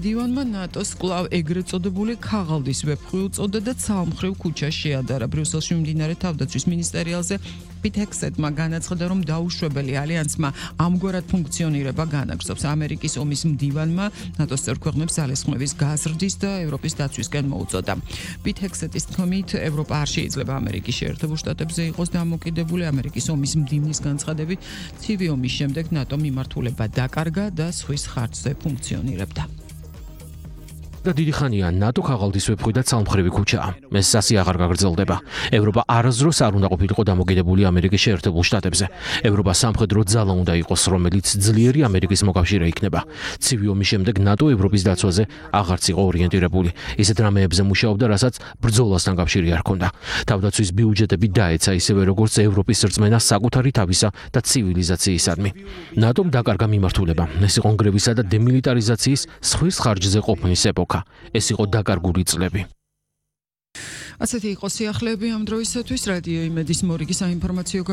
მდივანმა ნატოს კვლავ ეგრეთ წოდებული ქაღალდის ვეფხვი უწოდა და ცალმხრივ ქუჩას შეადარა. ბრიუსელში მიმდინარე თავდაცვის მინისტერიალზე პიტ ჰექსეტმა განაცხადა, რომ დაუშვებელი ალიანსმა ამგვარად ფუნქციონირება განაგრძობს. ამერიკის ომის მდივანმა ნატოს წევრ ქვეყნებს ძალისხმევის გაზრდის და ევროპის დაცვისკენ მოუწოდა. პიტ ჰექსეტის თქმით, ევროპა არ შეიძლება ამერიკის შეერთებულ შტატებზე იყოს დამოკიდებული. ამერიკის ომის მდივნის განცხადებით, ცივი ომის შემდეგ ნატო მიმართულება დაკარგა და ზღვის ხარჯზე ფუნქციონირებდა. და დიდი ხანია ნატო ქაღალდის ვეფხვი და ცალმხრივი ქუჩაა. ეს სასი აღარ გაგრძელდება. ევროპა არასდროს არ უნდა ყოფილიყო დამოკიდებული ამერიკის შეერთებულ შტატებზე. ევროპა სამხედრო ძალა უნდა იყოს, რომელიც ძლიერი ამერიკის მოკავშირე იქნება. ცივი ომის შემდეგ ნატო ევროპის დაცვაზე აღარც იყო ორიენტირებული. ისეთ რამეებზე მუშაობდა, რასაც ბრძოლასთან კავშირი არ ჰქონდა. თავდაცვის ბიუჯეტები დაეცა ისევე როგორც ევროპის რწმენა საკუთარი თავისა და ცივილიზაციისადმი. ნატომ დაკარგა მიმართულება. ეს იყო კონგრესისა და დემილიტარიზაციის ზღვის ხარჯზე ყოფნის ეპოქა. ეს იყო დაკარგული წლები. ასეთი იყო სიახლეები ამ დროისათვის. რადიო იმედის მორიგი საინფორმაციო